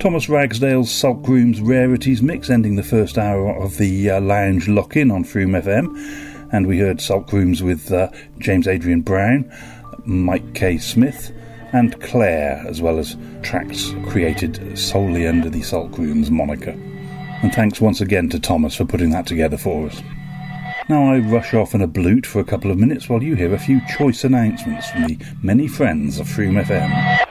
Thomas Ragsdale's Sulk Room's Rarities mix, ending the first hour of the Lounge Lock-In on Froome FM. And we heard Sulk Rooms with James Adrian Brown, Mike K. Smith and Claire, as well as tracks created solely under the Sulk Rooms moniker. And thanks once again to Thomas for putting that together for us. Now I rush off in a bloot for a couple of minutes while you hear a few choice announcements from the many friends of Froome FM.